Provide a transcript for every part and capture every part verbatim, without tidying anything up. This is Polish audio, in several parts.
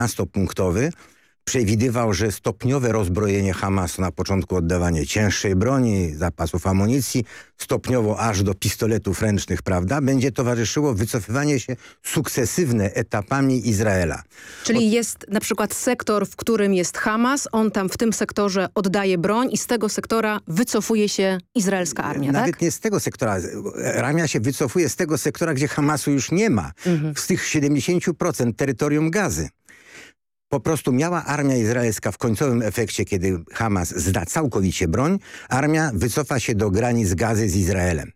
dwunastopunktowy przewidywał, że stopniowe rozbrojenie Hamasu, na początku oddawanie cięższej broni, zapasów amunicji, stopniowo aż do pistoletów ręcznych, prawda, będzie towarzyszyło wycofywanie się sukcesywne etapami Izraela. Czyli Od... jest na przykład sektor, w którym jest Hamas, on tam w tym sektorze oddaje broń i z tego sektora wycofuje się izraelska armia, Nawet tak? nie z tego sektora. Armia się wycofuje z tego sektora, gdzie Hamasu już nie ma. Mhm. Z tych siedemdziesięciu procent terytorium Gazy. Po prostu miała armia izraelska w końcowym efekcie, kiedy Hamas zda całkowicie broń, armia wycofa się do granic Gazy z Izraelem.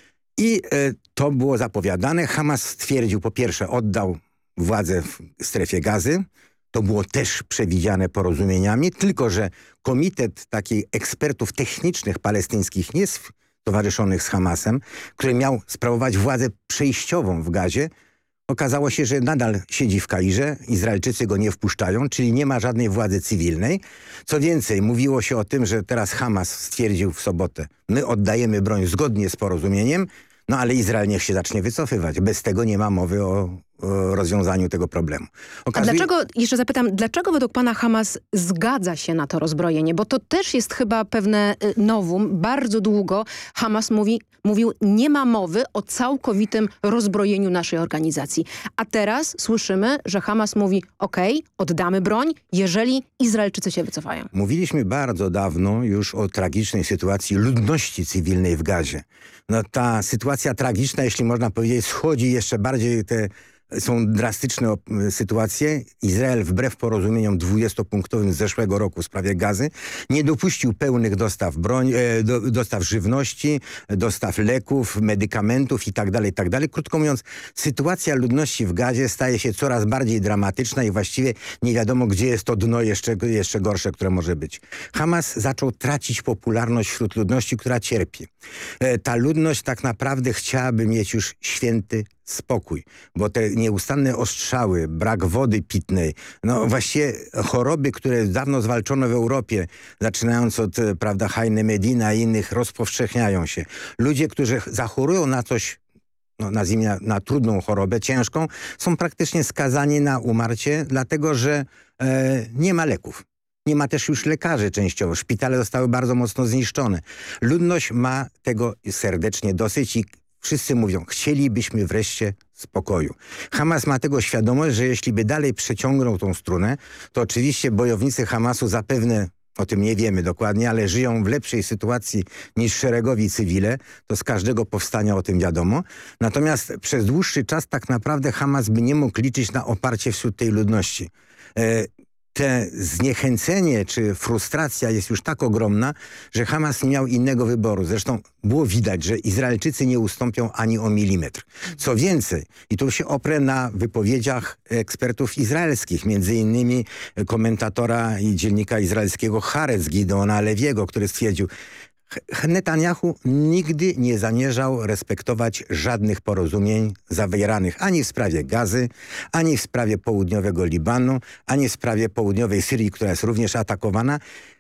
I e, to było zapowiadane. Hamas stwierdził, po pierwsze, oddał władzę w strefie Gazy. To było też przewidziane porozumieniami, tylko że komitet takich ekspertów technicznych palestyńskich, nie towarzyszonych z Hamasem, który miał sprawować władzę przejściową w Gazie, okazało się, że nadal siedzi w Kairze, Izraelczycy go nie wpuszczają, czyli nie ma żadnej władzy cywilnej. Co więcej, mówiło się o tym, że teraz Hamas stwierdził w sobotę, my oddajemy broń zgodnie z porozumieniem, no ale Izrael niech się zacznie wycofywać. Bez tego nie ma mowy o, o rozwiązaniu tego problemu. Okazuje... A dlaczego, jeszcze zapytam, dlaczego według pana Hamas zgadza się na to rozbrojenie? Bo to też jest chyba pewne nowum. Bardzo długo Hamas mówi, mówił, nie ma mowy o całkowitym rozbrojeniu naszej organizacji. A teraz słyszymy, że Hamas mówi, okej, okay, oddamy broń, jeżeli Izraelczycy się wycofają. Mówiliśmy bardzo dawno już o tragicznej sytuacji ludności cywilnej w Gazie. No ta sytuacja tragiczna, jeśli można powiedzieć, schodzi jeszcze bardziej, te są drastyczne sytuacje. Izrael wbrew porozumieniom dwudziestopunktowym z zeszłego roku w sprawie Gazy nie dopuścił pełnych dostaw broń, e, do, dostaw żywności, dostaw leków, medykamentów itd., itd. Krótko mówiąc, sytuacja ludności w Gazie staje się coraz bardziej dramatyczna i właściwie nie wiadomo, gdzie jest to dno jeszcze, jeszcze gorsze, które może być. Hamas zaczął tracić popularność wśród ludności, która cierpi. E, ta ludność tak naprawdę chciałaby mieć już święty spokój, bo te nieustanne ostrzały, brak wody pitnej, no właściwie choroby, które dawno zwalczono w Europie, zaczynając od, prawda, Hajny Medina i innych, rozpowszechniają się. Ludzie, którzy zachorują na coś, no nazwijmy na, na trudną chorobę, ciężką, są praktycznie skazani na umarcie, dlatego że e, nie ma leków. Nie ma też już lekarzy częściowo. Szpitale zostały bardzo mocno zniszczone. Ludność ma tego serdecznie dosyć i wszyscy mówią, chcielibyśmy wreszcie spokoju. Hamas ma tego świadomość, że jeśli by dalej przeciągnął tą strunę, to oczywiście bojownicy Hamasu zapewne, o tym nie wiemy dokładnie, ale żyją w lepszej sytuacji niż szeregowi cywile. To z każdego powstania o tym wiadomo. Natomiast przez dłuższy czas tak naprawdę Hamas by nie mógł liczyć na oparcie wśród tej ludności. E Te zniechęcenie czy frustracja jest już tak ogromna, że Hamas nie miał innego wyboru. Zresztą było widać, że Izraelczycy nie ustąpią ani o milimetr. Co więcej, i tu się oprę na wypowiedziach ekspertów izraelskich, między innymi komentatora i dziennika izraelskiego Haaretz Gideona Lewiego, który stwierdził, Netanyahu nigdy nie zamierzał respektować żadnych porozumień zawieranych ani w sprawie Gazy, ani w sprawie południowego Libanu, ani w sprawie południowej Syrii, która jest również atakowana.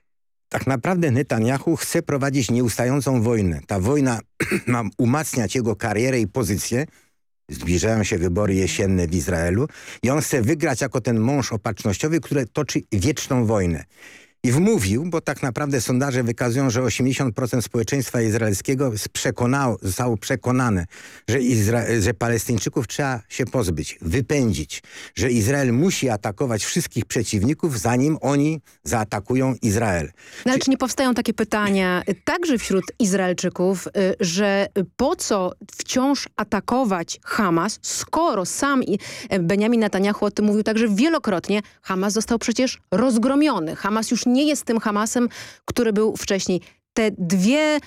Tak naprawdę Netanyahu chce prowadzić nieustającą wojnę. Ta wojna ma umacniać jego karierę i pozycję. Zbliżają się wybory jesienne w Izraelu i on chce wygrać jako ten mąż opatrznościowy, który toczy wieczną wojnę. I wmówił, bo tak naprawdę sondaże wykazują, że osiemdziesiąt procent społeczeństwa izraelskiego przekonało, zostało przekonane, że, Izra- że Palestyńczyków trzeba się pozbyć, wypędzić, że Izrael musi atakować wszystkich przeciwników, zanim oni zaatakują Izrael. No, ale czy nie powstają takie pytania także wśród Izraelczyków, że po co wciąż atakować Hamas, skoro sam Benjamin Netanyahu o tym mówił także wielokrotnie, Hamas został przecież rozgromiony. Hamas już nie jest tym Hamasem, który był wcześniej. Te dwie,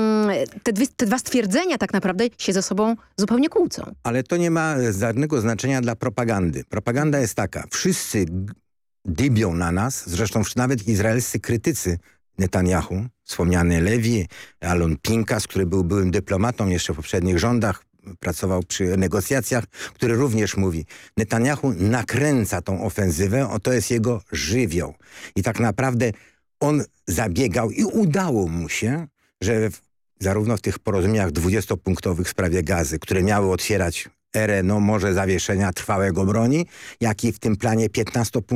te, dwie, te dwa stwierdzenia tak naprawdę się ze sobą zupełnie kłócą. Ale to nie ma żadnego znaczenia dla propagandy. Propaganda jest taka. Wszyscy dybią na nas, zresztą nawet izraelscy krytycy Netanyahu, wspomniany Lewi, Alon Pinkas, który był byłym dyplomatą jeszcze w poprzednich rządach, pracował przy negocjacjach, który również mówi, Netanyahu nakręca tą ofensywę, o to jest jego żywioł. I tak naprawdę on zabiegał i udało mu się, że w, zarówno w tych porozumieniach dwudziestopunktowych w sprawie Gazy, które miały otwierać erę, no może zawieszenia trwałego broni, jak i w tym planie piętnastopunktowym